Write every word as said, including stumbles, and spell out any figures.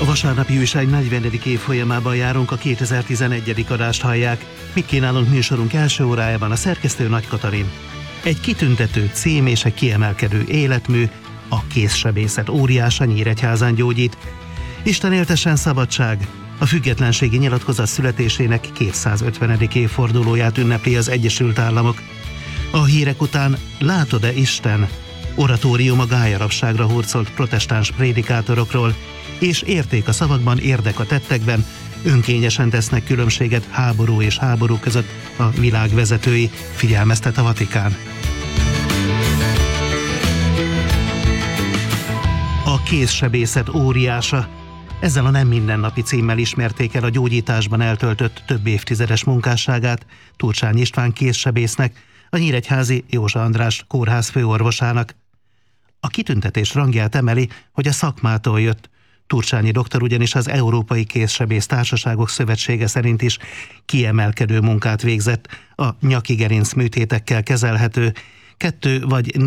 A vasárnapi újság negyvenedik évfolyamában járunk, a kétezer-tizenegyedik adást hallják. Mit kínálunk műsorunk első órájában? A szerkesztő Nagy Katalin. Egy kitüntető cím és egy kiemelkedő életmű, a kézsebészet óriása Nyíregyházán gyógyít. Isten éltessen szabadság! A függetlenségi nyilatkozat születésének kétszázötvenedik évfordulóját ünnepli az Egyesült Államok. A hírek után látod-e Isten? Oratórium a gályarabságra hurcolt protestáns prédikátorokról, és érték a szavakban, érdek a tettekben, önkényesen tesznek különbséget háború és háború között a világ vezetői, figyelmeztet a Vatikán. A kézsebészet óriása. Ezzel a nem mindennapi címmel ismerték el a gyógyításban eltöltött több évtizedes munkásságát Turcsány István kézsebésznek, a nyíregyházi Józsa András kórház főorvosának. A kitüntetés rangját emeli, hogy a szakmától jött. Turcsányi doktor ugyanis az Európai Kézsebész Társaságok Szövetsége szerint is kiemelkedő munkát végzett a nyaki gerinc műtétekkel kezelhető kettő vagy